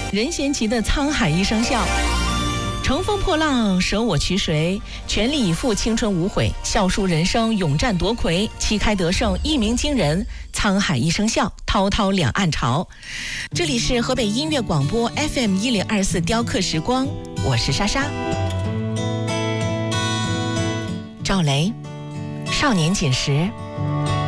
任贤齐的《沧海一声笑》。乘风破浪，舍我其谁？全力以赴，青春无悔。笑书人生，勇战夺魁。旗开得胜，一鸣惊人。沧海一声笑，滔滔两岸潮。这里是河北音乐广播 FM1024雕刻时光，我是莎莎。赵雷，少年锦时。